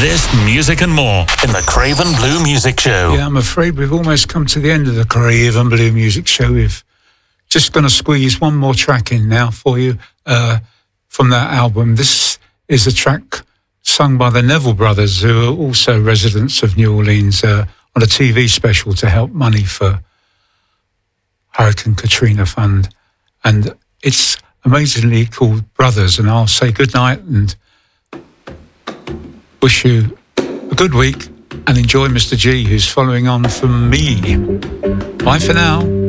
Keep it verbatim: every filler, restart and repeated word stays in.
this, music and more in the Craven Blue Music Show. Yeah, I'm afraid we've almost come to the end of the Craven Blue Music Show. We've just going to squeeze one more track in now for you uh, from that album. This is a track sung by the Neville Brothers, who are also residents of New Orleans, uh, on a T V special to help money for Hurricane Katrina Fund. And it's amazingly called Brothers. And I'll say good night and wish you a good week and enjoy Mister G, who's following on from me. Bye for now.